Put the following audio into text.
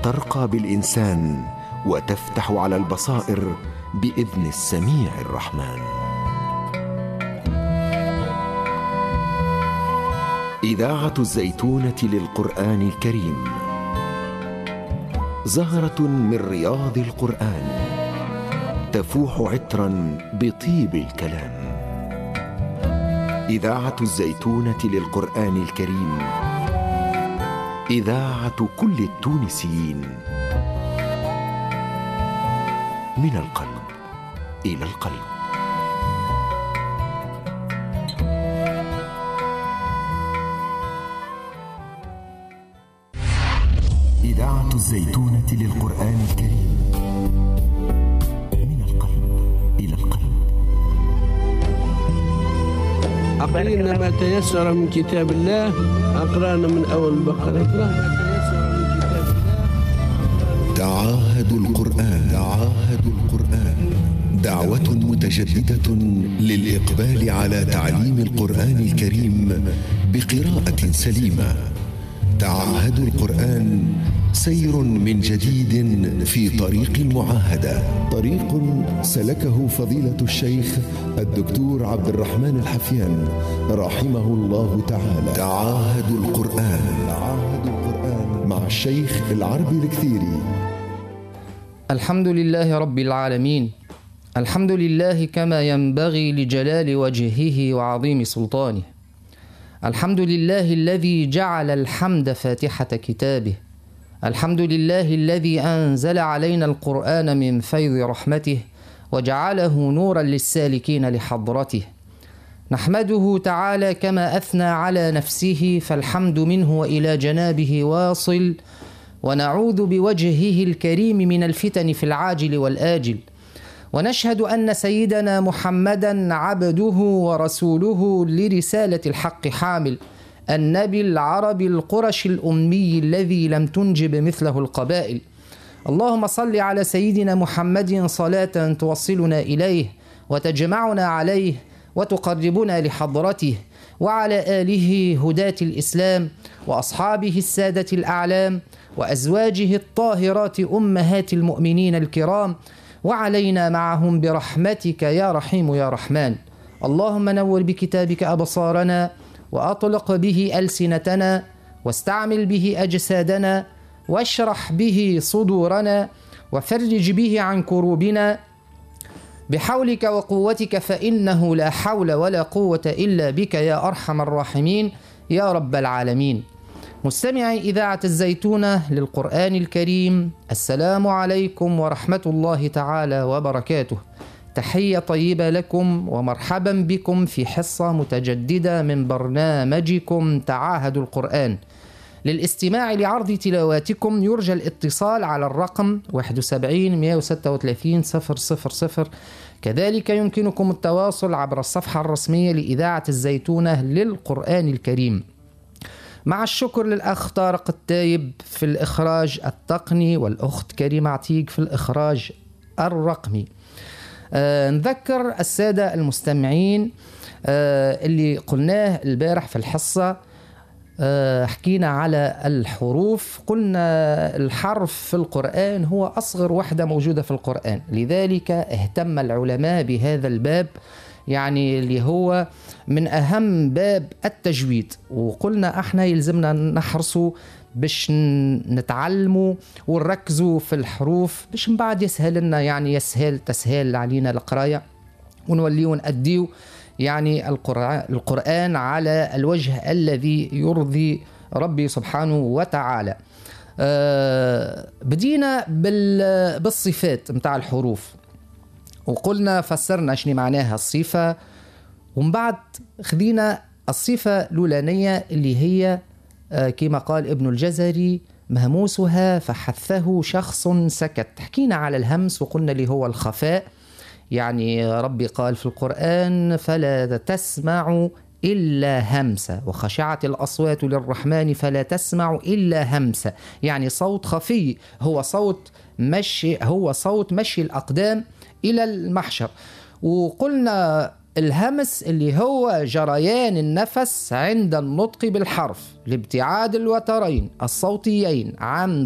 ترقى بالإنسان وتفتح على البصائر بإذن السميع الرحمن. إذاعة الزيتونة للقرآن الكريم، زهرة من رياض القرآن تفوح عطرا بطيب الكلام. إذاعة الزيتونة للقرآن الكريم، إذاعة كل التونسيين، من القلب إلى القلب. إذاعة الزيتونة للقرآن الكريم، من القلب إلى القلب. أقرأنا ما تيسر من كتاب الله. أقرأنا من أول البقرة. تعاهدوا القرآن، تعاهدوا القرآن، دعوة متجددة للإقبال على تعليم القرآن الكريم بقراءة سليمة. تعاهدوا القرآن، سير من جديد في طريق المعاهدة، طريق سلكه فضيلة الشيخ الدكتور عبد الرحمن الحفيان رحمه الله تعالى. تعاهدوا القرآن، تعاهدوا القرآن مع الشيخ العربي الكثيري. الحمد لله رب العالمين، الحمد لله كما ينبغي لجلال وجهه وعظيم سلطانه. الحمد لله الذي جعل الحمد فاتحة كتابه. الحمد لله الذي أنزل علينا القرآن من فيض رحمته وجعله نورا للسالكين لحضرته. نحمده تعالى كما أثنى على نفسه، فالحمد منه وإلى جنابه واصل، ونعوذ بوجهه الكريم من الفتن في العاجل والآجل. ونشهد أن سيدنا محمدا عبده ورسوله لرسالة الحق حامل، النبي العربي القرشي الأمي الذي لم تنجب مثله القبائل. اللهم صل على سيدنا محمد صلاة توصلنا إليه وتجمعنا عليه وتقربنا لحضرته، وعلى آله هداة الإسلام وأصحابه السادة الأعلام وأزواجه الطاهرات أمهات المؤمنين الكرام، وعلينا معهم برحمتك يا رحيم يا رحمن. اللهم نور بكتابك أبصارنا، وأطلق به ألسنتنا، واستعمل به أجسادنا، واشرح به صدورنا، وفرج به عن كروبنا بحولك وقوتك، فإنه لا حول ولا قوة إلا بك يا أرحم الراحمين يا رب العالمين. مستمعي إذاعة الزيتونة للقرآن الكريم، السلام عليكم ورحمة الله تعالى وبركاته. تحية طيبة لكم ومرحبا بكم في حصة متجددة من برنامجكم تعاهدوا القرآن. للاستماع لعرض تلاواتكم يرجى الاتصال على الرقم 71 136 000. كذلك يمكنكم التواصل عبر الصفحة الرسمية لإذاعة الزيتونة للقرآن الكريم. مع الشكر للأخ طارق التايب في الإخراج التقني، والأخت كريمة عتيق في الإخراج الرقمي. نذكر السادة المستمعين اللي قلناه البارح في الحصة. حكينا على الحروف، قلنا الحرف في القرآن هو أصغر وحدة موجودة في القرآن، لذلك اهتم العلماء بهذا الباب، يعني اللي هو من أهم باب التجويد. وقلنا احنا يلزمنا نحرصوا باش نتعلموا ونركزوا في الحروف، باش من بعد يسهل لنا، يعني تسهل علينا القراية، ونوليو نأديو يعني القرآن على الوجه الذي يرضي ربي سبحانه وتعالى. بدينا بالصفات متاع الحروف، وقلنا فسرنا شنو معناها الصفة، ومن بعد خذينا الصفة الأولانية اللي هي كما قال ابن الجزري: مهموسها فحثه شخص سكت. حكينا على الهمس وقلنا اللي هو الخفاء، يعني ربي قال في القرآن: فلا تسمع إلا همسة، وخشعت الأصوات للرحمن فلا تسمع إلا همسة، يعني صوت خفي، هو صوت مشي الأقدام إلى المحشر. وقلنا الهمس اللي هو جريان النفس عند النطق بالحرف لابتعاد الوترين الصوتيين عن